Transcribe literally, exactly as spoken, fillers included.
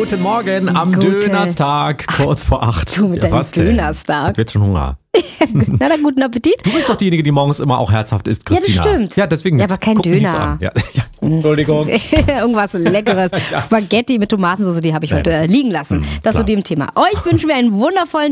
Guten Morgen am Gute. Dönerstag, kurz vor acht. Du mit Ja, deinem was denn? Dönerstag. Ich wird schon Hunger. Na dann, guten Appetit. Du bist doch diejenige, die morgens immer auch herzhaft isst, Christina. Ja, das stimmt. Ja, deswegen. Ja, aber kein guck mich nicht so Döner. an. Ja, ja. Entschuldigung. Irgendwas Leckeres. Spaghetti mit Tomatensauce, die habe ich heute äh, liegen lassen. Das klar. zu dem Thema. Euch wünschen wir einen wundervollen